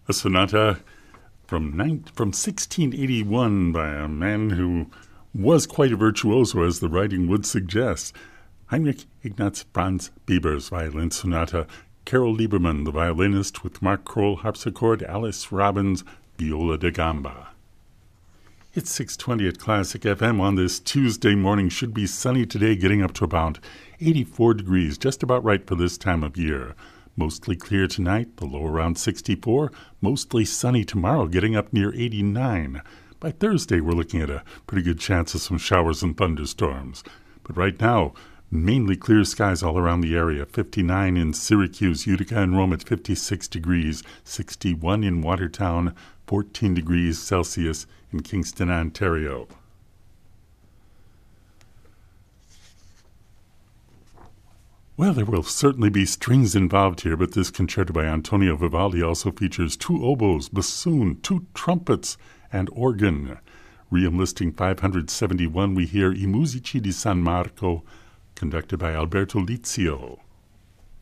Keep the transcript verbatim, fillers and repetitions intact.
A sonata from nine, from sixteen eighty-one by a man who was quite a virtuoso, as the writing would suggest. Heinrich Ignaz Franz Bieber's Violin Sonata, Carol Lieberman, the violinist, with Mark Kroll harpsichord, Alice Robbins, viola da gamba. It's six twenty at Classic F M on this Tuesday morning. Should be sunny today, getting up to about eighty-four degrees, just about right for this time of year. Mostly clear tonight, the low around sixty-four. Mostly sunny tomorrow, getting up near eighty-nine. By Thursday, we're looking at a pretty good chance of some showers and thunderstorms. But right now, mainly clear skies all around the area. fifty-nine in Syracuse, Utica, and Rome at fifty-six degrees. sixty-one in Watertown, fourteen degrees Celsius in Kingston, Ontario. Well, there will certainly be strings involved here, but this concerto by Antonio Vivaldi also features two oboes, bassoon, two trumpets, and organ. Ream listing five hundred seventy-one, we hear I Musici di San Marco, conducted by Alberto Lizio.